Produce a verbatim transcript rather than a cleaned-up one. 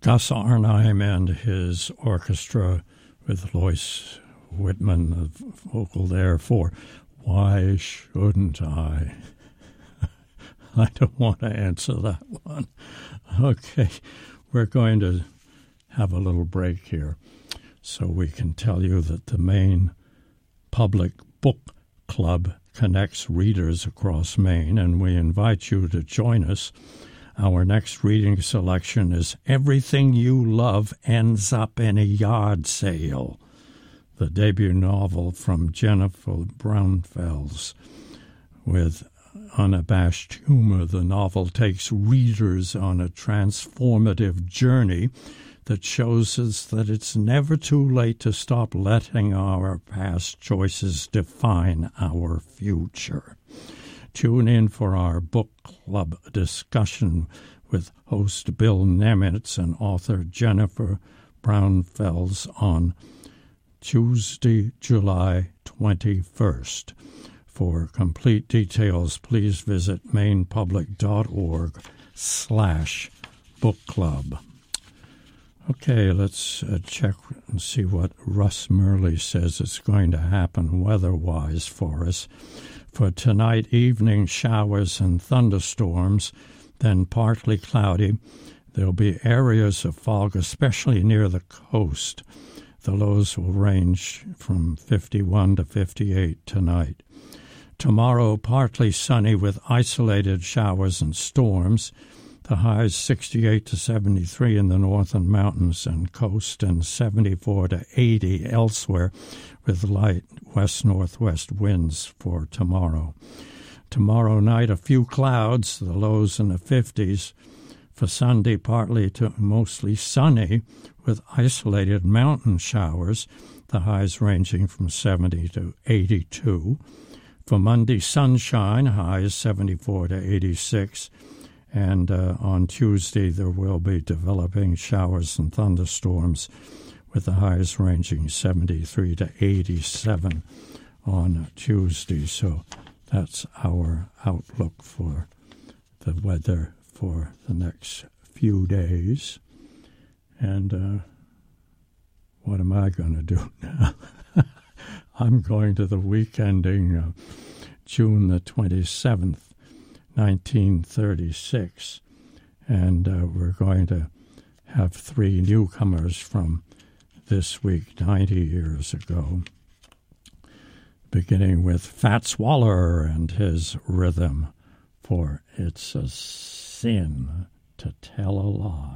Gus Arnheim and his orchestra with Lois Whitman, the vocal there for Why Shouldn't I? I don't want to answer that one. Okay, we're going to have a little break here so we can tell you that the Maine Public Book Club connects readers across Maine, and we invite you to join us. Our next reading selection is Everything You Love Ends Up in a Yard Sale, the debut novel from Jennifer Braunfels. With unabashed humor, the novel takes readers on a transformative journey that shows us that it's never too late to stop letting our past choices define our future. Tune in for our book club discussion with host Bill Nemitz and author Jennifer Braunfels on Tuesday, July twenty-first. For complete details, please visit mainpublic.org slash book club. Okay, let's uh, check and see what Russ Murley says is going to happen weather-wise for us. For tonight, evening showers and thunderstorms, then partly cloudy. There'll be areas of fog, especially near the coast. The lows will range from fifty-one to fifty-eight tonight. Tomorrow, partly sunny with isolated showers and storms. The highs sixty-eight to seventy-three in the northern mountains and coast, and seventy-four to eighty elsewhere, with light west-northwest winds for tomorrow. Tomorrow night, a few clouds, the lows in the fifties. For Sunday, partly to mostly sunny, with isolated mountain showers, the highs ranging from seventy to eighty-two. For Monday, sunshine, highs seventy-four to eighty-six. And uh, on Tuesday, there will be developing showers and thunderstorms, with the highs ranging seventy-three to eighty-seven on Tuesday. So that's our outlook for the weather for the next few days. And uh, what am I going to do now? I'm going to the week ending uh, June the twenty-seventh, nineteen thirty-six, and uh, we're going to have three newcomers from this week, ninety years ago, beginning with Fats Waller and his rhythm for It's a Sin to Tell a Lie.